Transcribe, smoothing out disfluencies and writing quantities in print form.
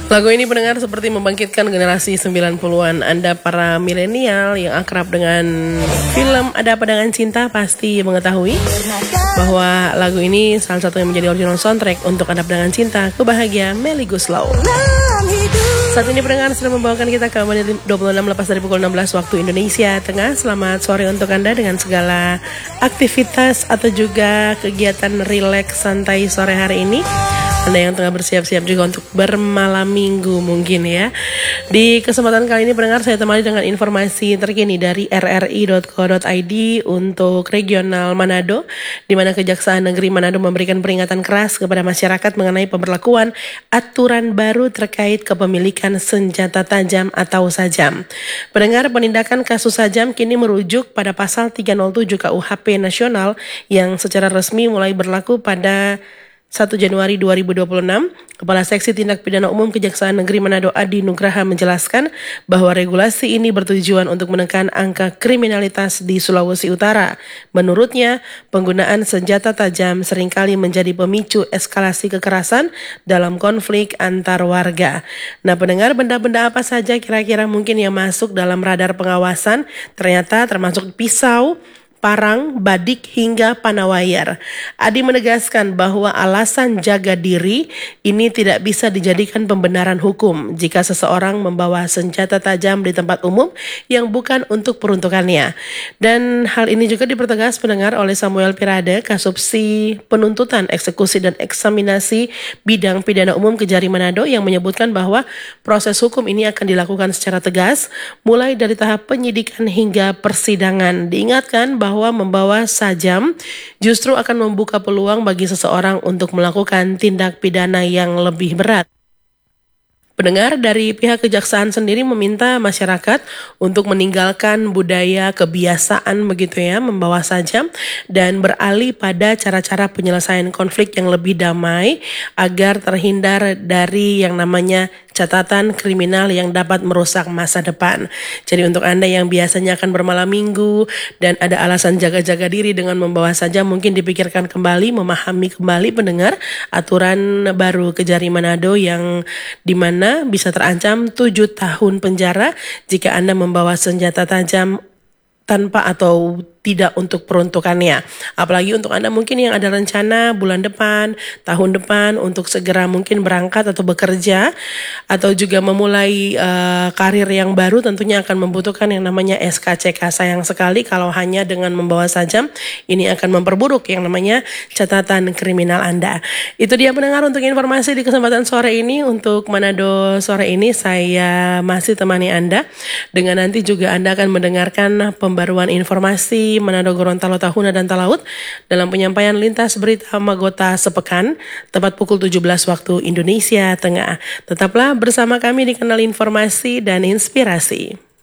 Lagu ini pendengar seperti membangkitkan generasi 90-an. Anda para milenial yang akrab dengan film Ada Apa Dengan Cinta pasti mengetahui bahwa lagu ini salah satu yang menjadi original soundtrack untuk Ada Apa Dengan Cinta, Kebahagia Melly Goeslaw. Saat ini pendengar sedang membawakan kita ke menit 26 lepas dari pukul 16 waktu Indonesia Tengah. Selamat sore untuk Anda dengan segala aktivitas atau juga kegiatan rileks santai sore hari ini. Anda yang tengah bersiap-siap juga untuk bermalam minggu mungkin ya. Di kesempatan kali ini pendengar saya temani dengan informasi terkini dari rri.co.id untuk regional Manado, di mana Kejaksaan Negeri Manado memberikan peringatan keras kepada masyarakat mengenai pemberlakuan aturan baru terkait kepemilikan senjata tajam atau sajam. Pendengar, penindakan kasus sajam kini merujuk pada pasal 307 KUHP nasional yang secara resmi mulai berlaku pada 1 Januari 2026, Kepala Seksi Tindak Pidana Umum Kejaksaan Negeri Manado Adi Nugraha menjelaskan bahwa regulasi ini bertujuan untuk menekan angka kriminalitas di Sulawesi Utara. Menurutnya, penggunaan senjata tajam seringkali menjadi pemicu eskalasi kekerasan dalam konflik antar warga. Nah, pendengar, benda-benda apa saja kira-kira mungkin yang masuk dalam radar pengawasan? Ternyata termasuk pisau, parang, badik, hingga panawayar. Adi menegaskan bahwa alasan jaga diri ini tidak bisa dijadikan pembenaran hukum jika seseorang membawa senjata tajam di tempat umum yang bukan untuk peruntukannya. Dan hal ini juga dipertegas pendengar oleh Samuel Pirade, Kasubsi Penuntutan, Eksekusi dan Eksaminasi Bidang Pidana Umum Kejari Manado, yang menyebutkan bahwa proses hukum ini akan dilakukan secara tegas mulai dari tahap penyidikan hingga persidangan. Diingatkan bahwa membawa sajam justru akan membuka peluang bagi seseorang untuk melakukan tindak pidana yang lebih berat. Pendengar, dari pihak kejaksaan sendiri meminta masyarakat untuk meninggalkan budaya kebiasaan begitu ya, membawa sajam dan beralih pada cara-cara penyelesaian konflik yang lebih damai agar terhindar dari yang namanya catatan kriminal yang dapat merusak masa depan. Jadi untuk Anda yang biasanya akan bermalam minggu dan ada alasan jaga-jaga diri dengan membawa sajam, mungkin dipikirkan kembali, memahami kembali pendengar aturan baru Kejari Manado yang dimana bisa terancam 7 tahun penjara jika Anda membawa senjata tajam tanpa atau tidak untuk peruntukannya. Apalagi untuk Anda mungkin yang ada rencana bulan depan, tahun depan untuk segera mungkin berangkat atau bekerja atau juga memulai karir yang baru, tentunya akan membutuhkan yang namanya SKCK. Sayang sekali kalau hanya dengan membawa sajam ini akan memperburuk yang namanya catatan kriminal Anda. Itu dia pendengar untuk informasi di kesempatan sore ini. Untuk Manado sore ini saya masih temani Anda dengan nanti juga Anda akan mendengarkan pembaruan informasi Manado, Gorontalo, Tahuna, dan Talaut dalam penyampaian lintas berita Magota sepekan tepat pukul 17 waktu Indonesia Tengah. Tetaplah bersama kami di Kanal Informasi dan Inspirasi.